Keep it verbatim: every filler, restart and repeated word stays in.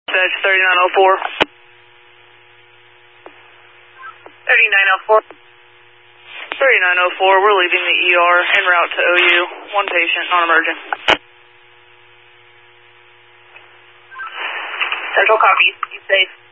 Dispatch thirty-nine oh four. thirty-nine oh four. thirty-nine oh four, we're leaving the E R en route to O U. One patient, non-emergent. Central copy. You safe.